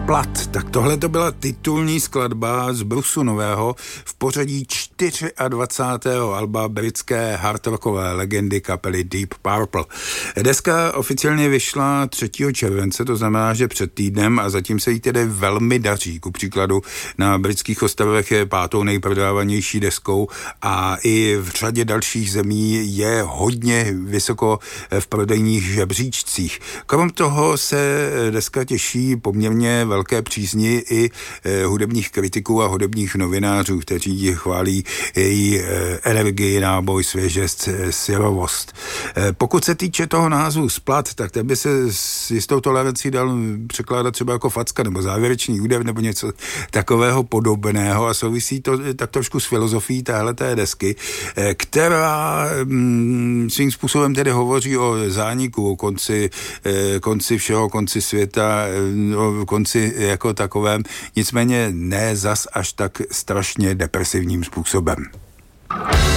Splat, tak tohle to byla titulní skladba z brusu nového v pořadí 24. alba britské hardrockové legendy kapely Deep Purple. Deska oficiálně vyšla 3. července, to znamená, že před týdnem a zatím se jí tedy velmi daří. Ku příkladu na britských ostrovech je 5. nejprodávanější deskou a i v řadě dalších zemí je hodně vysoko v prodejních žebříčcích. Krom toho se deska těší poměrně velké přízni i hudebních kritiků a hudebních novinářů, kteří chválí její energii, náboj, svěžest, syrovost. Pokud se týče toho názvu Splat, tak ten by se s jistou tolerancí dal překládat třeba jako facka nebo závěrečný údev nebo něco takového podobného a souvisí to tak trošku s filozofií téhleté desky, která svým způsobem tedy hovoří o zániku, o konci všeho, konci světa, o konci jako takovém, nicméně ne zas až tak strašně depresivním způsobem.